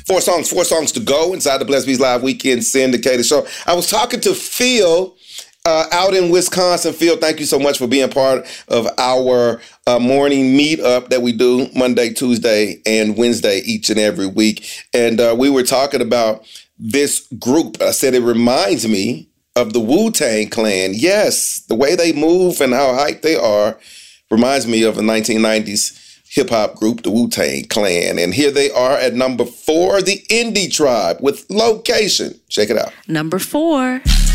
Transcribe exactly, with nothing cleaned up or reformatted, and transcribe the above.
Four songs, four songs to go inside the Blessed Beats Live Weekend syndicated show. I was talking to Phil uh, out in Wisconsin. Phil, thank you so much for being part of our uh, morning meetup that we do Monday, Tuesday, and Wednesday each and every week. And uh, we were talking about this group. I said it reminds me of the Wu-Tang Clan. Yes, the way they move and how hyped they are reminds me of a nineteen nineties hip-hop group, the Wu-Tang Clan. And here they are at number four, the Indie Tribe with Location. Check it out. Number four.